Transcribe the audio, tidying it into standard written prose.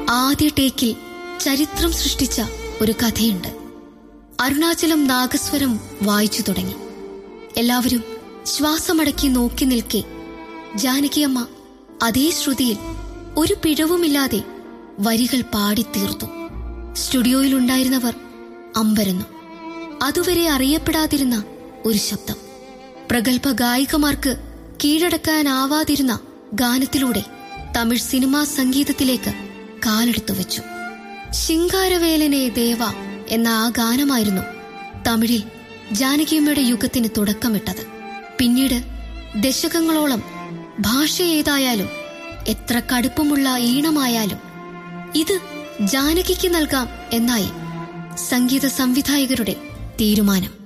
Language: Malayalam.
ആദ്യ ടേക്കിൽ ചരിത്രം സൃഷ്ടിച്ച ഒരു കഥയുണ്ട്. അരുണാചലം നാഗസ്വരം വായിച്ചു തുടങ്ങി. എല്ലാവരും ശ്വാസമടക്കി നോക്കി നിൽക്കെ ജാനകിയമ്മ അതേ ശ്രുതിയിൽ ഒരു പിഴവുമില്ലാതെ വരികൾ പാടിത്തീർത്തു. സ്റ്റുഡിയോയിലുണ്ടായിരുന്നവർ അമ്പരന്നു. അതുവരെ അറിയപ്പെടാതിരുന്ന ഒരു ശബ്ദം, പ്രഗത്ഭ ഗായികമാർക്ക് കീഴടക്കാനാവാതിരുന്ന ഗാനത്തിലൂടെ തമിഴ് സിനിമാ സംഗീതത്തിലേക്ക് കാലെടുത്തു വെച്ചു. ശിങ്കാരവേലനെ ദേവ എന്ന ആ ഗാനമായിരുന്നു തമിഴിൽ ജാനകിയമ്മയുടെ യുഗത്തിന് തുടക്കമിട്ടത്. പിന്നീട് ദശകങ്ങളോളം ഭാഷ ഏതായാലും എത്ര കടുപ്പമുള്ള ഈണമായാലും ഇത് ജാനകിക്ക് നൽകാം എന്നായി സംഗീത സംവിധായകരുടെ തീരുമാനം.